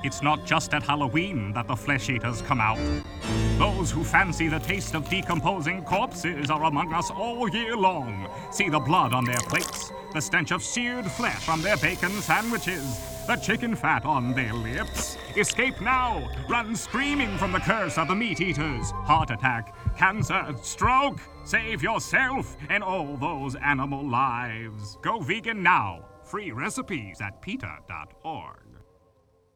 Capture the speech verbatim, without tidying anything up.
It's not just at Halloween that the flesh eaters come out. Those who fancy the taste of decomposing corpses are among us all year long. See the blood on their plates, the stench of seared flesh on their bacon sandwiches, the chicken fat on their lips. Escape now! Run screaming from the curse of the meat eaters. Heart attack, cancer, stroke. Save yourself and all those animal lives. Go vegan now. Free recipes at PETA dot org.